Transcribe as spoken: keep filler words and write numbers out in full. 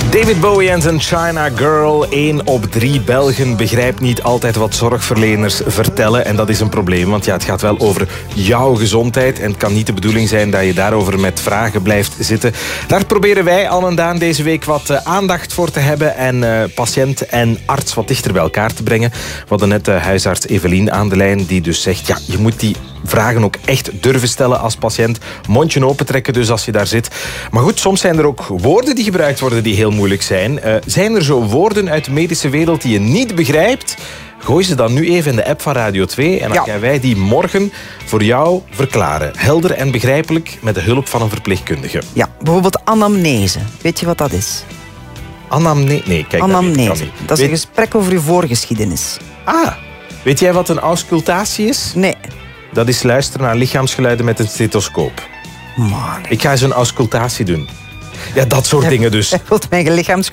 David Bowie en zijn China Girl. één op drie Belgen begrijpt niet altijd wat zorgverleners vertellen. En dat is een probleem, want ja, het gaat wel over jouw gezondheid. En het kan niet de bedoeling zijn dat je daarover met vragen blijft zitten. Daar proberen wij, Anne en Daan, deze week wat uh, aandacht voor te hebben. En uh, patiënt en arts wat dichter bij elkaar te brengen. We hadden net uh, huisarts Evelien aan de lijn, die dus zegt, ja, je moet die vragen ook echt durven stellen als patiënt. Mondje opentrekken dus als je daar zit. Maar goed, soms zijn er ook woorden die gebruikt worden die heel moeilijk zijn. Uh, zijn er zo woorden uit de medische wereld die je niet begrijpt? Gooi ze dan nu even in de app van Radio twee en dan ja. gaan wij die morgen voor jou verklaren. Helder en begrijpelijk met de hulp van een verpleegkundige. Ja, bijvoorbeeld anamnese. Weet je wat dat is? Anamnese? Nee, kijk, anamnese. Dat, niet. dat is weet... een gesprek over je voorgeschiedenis. Ah, weet jij wat een auscultatie is? Nee. Dat is luisteren naar lichaamsgeluiden met een stethoscoop. Man. Ik ga eens een auscultatie doen. Ja, dat soort je, dingen dus. Je wilt mijn lichaamsgeluid